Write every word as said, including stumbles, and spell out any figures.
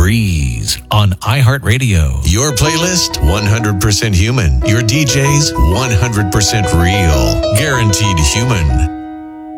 Breeze on iHeartRadio. Your playlist, one hundred percent human. Your D Js, one hundred percent real. Guaranteed human.